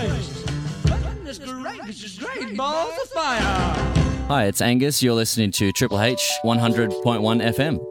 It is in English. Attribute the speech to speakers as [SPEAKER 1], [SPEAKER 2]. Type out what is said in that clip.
[SPEAKER 1] gracious. Goodness gracious, great balls of fire.
[SPEAKER 2] Hi, it's Angus. You're listening to Triple H 100.1 FM.